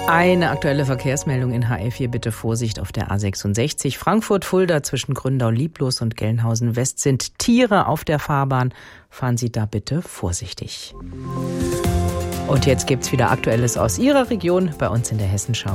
Eine aktuelle Verkehrsmeldung in HR4, bitte Vorsicht auf der A66. Frankfurt-Fulda zwischen Gründau-Lieblos und Gelnhausen West sind Tiere auf der Fahrbahn. Fahren Sie da bitte vorsichtig. Und jetzt gibt's wieder Aktuelles aus Ihrer Region bei uns in der Hessenschau.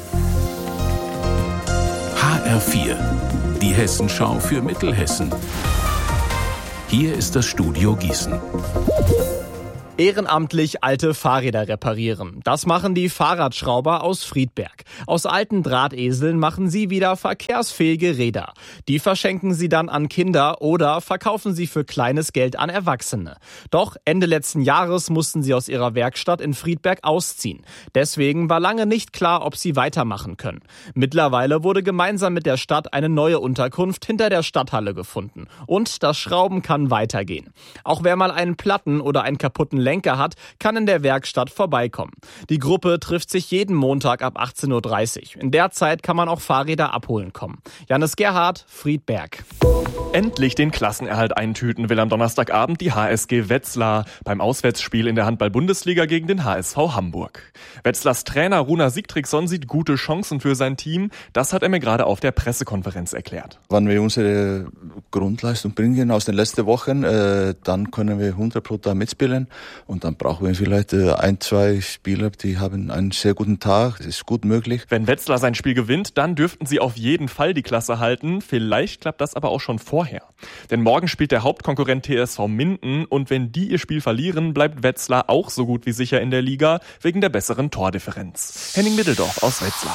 HR4, die Hessenschau für Mittelhessen. Hier ist das Studio Gießen. Ehrenamtlich alte Fahrräder reparieren. Das machen die Fahrradschrauber aus Friedberg. Aus alten Drahteseln machen sie wieder verkehrsfähige Räder. Die verschenken sie dann an Kinder oder verkaufen sie für kleines Geld an Erwachsene. Doch Ende letzten Jahres mussten sie aus ihrer Werkstatt in Friedberg ausziehen. Deswegen war lange nicht klar, ob sie weitermachen können. Mittlerweile wurde gemeinsam mit der Stadt eine neue Unterkunft hinter der Stadthalle gefunden. Und das Schrauben kann weitergehen. Auch wer mal einen Platten oder einen kaputten Lenker hat, kann in der Werkstatt vorbeikommen. Die Gruppe trifft sich jeden Montag ab 18.30 Uhr. In der Zeit kann man auch Fahrräder abholen kommen. Janis Gerhard, Friedberg. Endlich den Klassenerhalt eintüten will am Donnerstagabend die HSG Wetzlar beim Auswärtsspiel in der Handball-Bundesliga gegen den HSV Hamburg. Wetzlars Trainer Runar Sigtrygson sieht gute Chancen für sein Team. Das hat er mir gerade auf der Pressekonferenz erklärt. Wenn wir unsere Grundleistung bringen aus den letzten Wochen, dann können wir 100% mitspielen. Und dann brauchen wir vielleicht 1-2 Spieler, die haben einen sehr guten Tag. Das ist gut möglich. Wenn Wetzlar sein Spiel gewinnt, dann dürften sie auf jeden Fall die Klasse halten. Vielleicht klappt das aber auch schon vorher. Denn morgen spielt der Hauptkonkurrent TSV Minden. Und wenn die ihr Spiel verlieren, bleibt Wetzlar auch so gut wie sicher in der Liga, wegen der besseren Tordifferenz. Henning Middeldorf aus Wetzlar.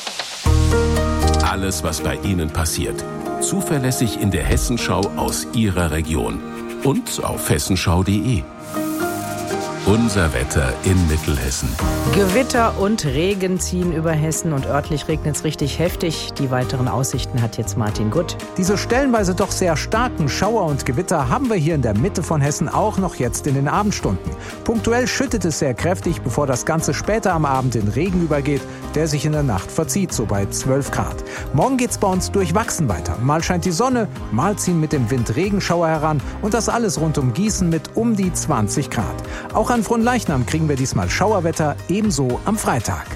Alles, was bei Ihnen passiert. Zuverlässig in der Hessenschau aus Ihrer Region. Und auf hessenschau.de. Unser Wetter in Mittelhessen. Gewitter und Regen ziehen über Hessen und örtlich regnet es richtig heftig. Die weiteren Aussichten hat jetzt Martin Gutt. Diese stellenweise doch sehr starken Schauer und Gewitter haben wir hier in der Mitte von Hessen auch noch jetzt in den Abendstunden. Punktuell schüttet es sehr kräftig, bevor das Ganze später am Abend in Regen übergeht, der sich in der Nacht verzieht, so bei 12 Grad. Morgen geht's bei uns durchwachsen weiter. Mal scheint die Sonne, mal ziehen mit dem Wind Regenschauer heran und das alles rund um Gießen mit um die 20 Grad. Auch an Fronleichnam kriegen wir diesmal Schauerwetter, ebenso am Freitag.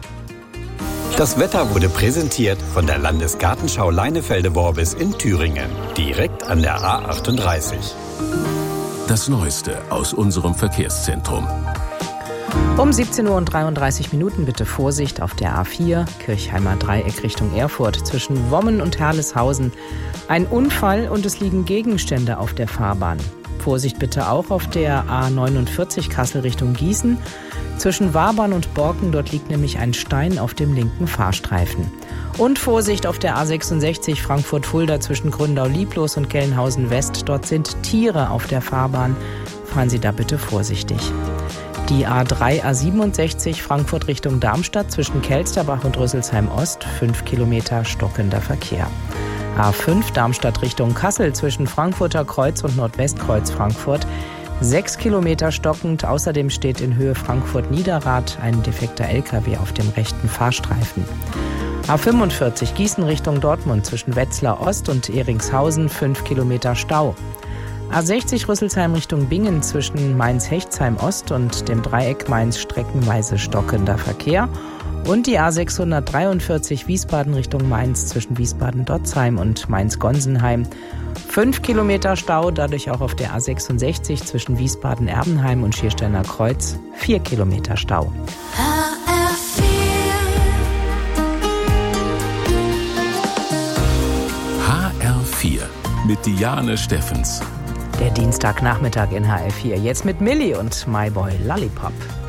Das Wetter wurde präsentiert von der Landesgartenschau Leinefelde-Worbis in Thüringen, direkt an der A38. Das Neueste aus unserem Verkehrszentrum. Um 17.33 Uhr bitte Vorsicht auf der A4, Kirchheimer Dreieck Richtung Erfurt, zwischen Wommen und Herleshausen. Ein Unfall und es liegen Gegenstände auf der Fahrbahn. Vorsicht bitte auch auf der A49 Kassel Richtung Gießen. Zwischen Wabern und Borken, dort liegt nämlich ein Stein auf dem linken Fahrstreifen. Und Vorsicht auf der A66 Frankfurt-Fulda zwischen Gründau-Lieblos und Gelnhausen West. Dort sind Tiere auf der Fahrbahn. Fahren Sie da bitte vorsichtig. Die A3, A67 Frankfurt Richtung Darmstadt zwischen Kelsterbach und Rüsselsheim Ost, 5 Kilometer stockender Verkehr. A5 Darmstadt Richtung Kassel zwischen Frankfurter Kreuz und Nordwestkreuz Frankfurt, 6 Kilometer stockend. Außerdem steht in Höhe Frankfurt-Niederrad ein defekter LKW auf dem rechten Fahrstreifen. A45 Gießen Richtung Dortmund zwischen Wetzlar Ost und Eringshausen, 5 Kilometer Stau. A60 Rüsselsheim Richtung Bingen zwischen Mainz-Hechtsheim Ost und dem Dreieck Mainz streckenweise stockender Verkehr. Und die A643 Wiesbaden Richtung Mainz zwischen Wiesbaden-Dotzheim und Mainz-Gonsenheim. 5 Kilometer Stau, dadurch auch auf der A66 zwischen Wiesbaden-Erbenheim und Schiersteiner Kreuz. 4 Kilometer Stau. HR4 mit Diane Steffens. Der Dienstagnachmittag in HR4. Jetzt mit Milli und My Boy Lollipop.